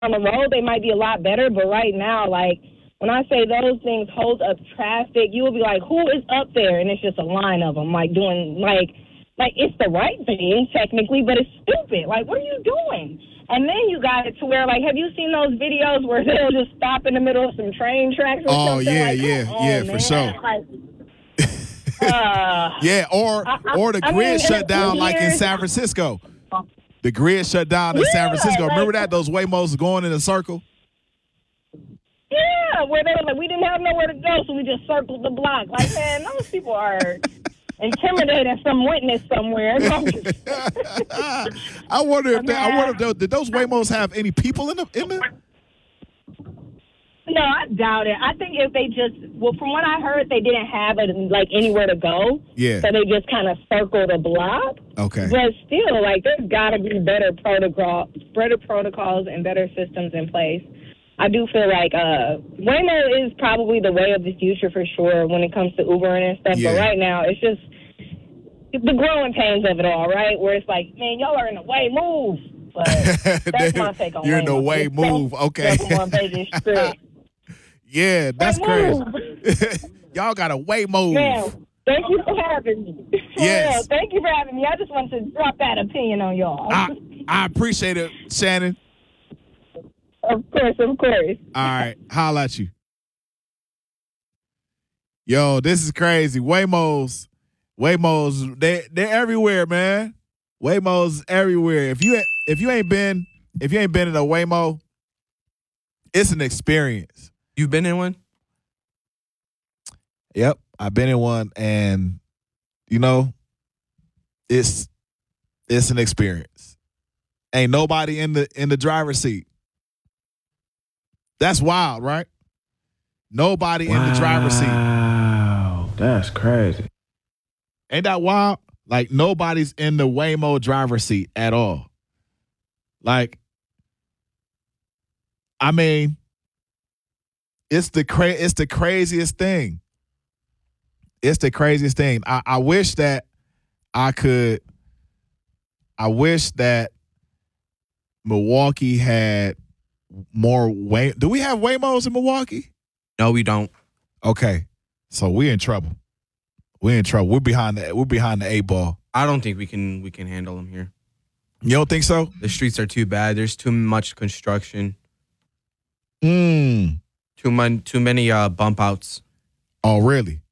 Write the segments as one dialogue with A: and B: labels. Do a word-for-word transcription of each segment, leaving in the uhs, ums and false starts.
A: on the road, they might be a lot better. But right now, like, when I say those things hold up traffic, you will be like, who is up there? And it's just a line of them, like, doing, like, like it's the right thing, technically, but it's stupid. Like, what are you doing? And then you got it to where, like, have you seen those videos where they'll just stop in the middle of some train tracks or
B: oh,
A: something?
B: yeah,
A: like,
B: yeah,
A: on,
B: yeah,
A: man.
B: for sure.
A: Like, uh,
B: yeah, or
A: I, I,
B: or the
A: I
B: grid
A: mean,
B: shut down like in
A: years,
B: San Francisco. The grid shut down in
A: yeah,
B: San Francisco.
A: like,
B: Remember that? Those Waymos going in a circle?
A: Yeah, where they were like, we didn't have nowhere to go, so we just circled the block. Like, man, those people are intimidating some witness somewhere.
B: I wonder if they, I wonder if they, did those Waymos have any people in them in them?
A: No, I doubt it. I think if they just, well, from what I heard, they didn't have it like anywhere to go.
B: Yeah.
A: So they just kind of circled the block.
B: Okay.
A: But still, like, there's got to be better protocol, better protocols and better systems in place. I do feel like uh, Waymo is probably the way of the future for sure when it comes to Ubering and stuff.
B: Yeah.
A: But right now, it's just the growing pains of it all, right? Where it's like, man, y'all are in the way, move. But that's my take on
B: You're
A: Waymo.
B: in the way,
A: It's
B: move. Okay. Yeah, that's
A: like,
B: crazy. Y'all got a Waymo.
A: Man, thank you for having me.
B: Yes.
A: Yeah, thank you for having me. I just wanted to drop that opinion on y'all.
B: I, I appreciate it, Shannon.
A: Of course, of course.
B: All right, holla at you. Yo, this is crazy. Waymos, Waymos, they they're everywhere, man. Waymos everywhere. If you if you ain't been if you ain't been in a Waymo, it's an experience.
C: You've been in one?
B: Yep, I've been in one, and you know, it's it's an experience. Ain't nobody in the in the driver's seat. That's wild, right? Nobody wow. in the driver's seat.
D: Wow, that's crazy.
B: Ain't that wild? Like, nobody's in the Waymo driver's seat at all. Like, I mean, it's the cra- it's the craziest thing. It's the craziest thing. I, I wish that I could. I wish that Milwaukee had more way. Do we have Waymos in Milwaukee?
C: No, we don't.
B: Okay, so we're in trouble. We're in trouble. We're behind the we're behind the eight ball.
C: I don't think we can we can handle them here.
B: You don't think so?
C: The streets are too bad. There's too much construction.
B: Mm.
C: Too many too many uh, bump outs.
B: Oh, really?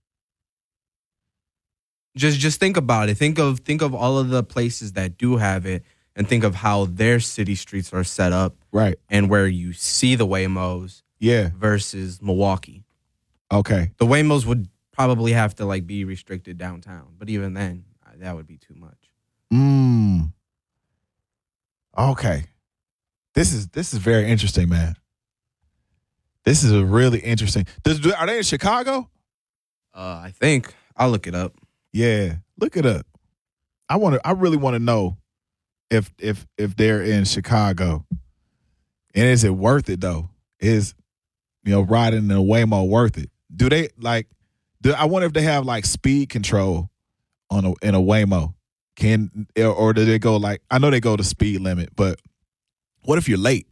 C: Just just think about it. Think of think of all of the places that do have it, and think of how their city streets are set up.
B: Right.
C: And where you see the Waymos.
B: Yeah.
C: Versus Milwaukee.
B: Okay.
C: The Waymos would probably have to like be restricted downtown, but even then, that would be too much.
B: Mm. Okay. This is this is very interesting, man. This is a really interesting. Does, are they in Chicago?
C: Uh, I think I'll look it up.
B: Yeah, look it up. I want to. I really want to know if if if they're in Chicago, and is it worth it though? Is, you know, riding in a Waymo worth it? Do they like? Do I wonder if they have like speed control on a in a Waymo? Can or do they go like? I know they go to speed limit, but what if you're late?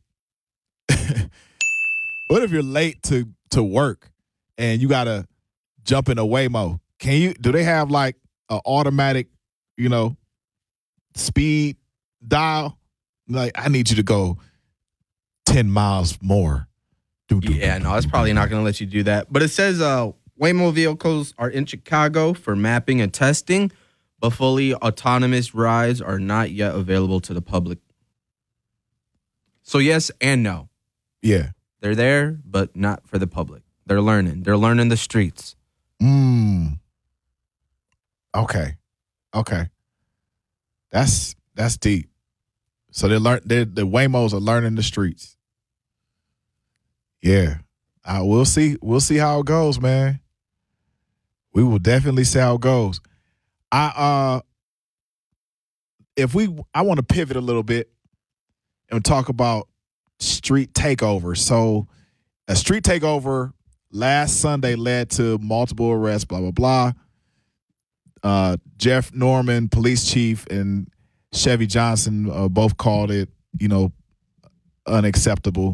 B: What if you're late to to work and you gotta jump in a Waymo? Can you? Do they have like an automatic, you know, speed dial? Like, I need you to go ten miles more. Do, do,
C: yeah,
B: do,
C: no,
B: do,
C: it's
B: do,
C: probably
B: do.
C: not going to let you do that. But it says uh, Waymo vehicles are in Chicago for mapping and testing, but fully autonomous rides are not yet available to the public. So yes and no.
B: Yeah.
C: They're there, but not for the public. They're learning. They're learning the streets.
B: Mm. Okay. Okay. That's that's deep. So they learn they the Waymos are learning the streets. Yeah. Uh, we'll see. We'll see how it goes, man. We will definitely see how it goes. I uh if we I want to pivot a little bit and talk about street takeover. So a street takeover last Sunday led to multiple arrests, blah, blah, blah. Uh, Jeff Norman, police chief, and Chevy Johnson uh, both called it, you know, unacceptable.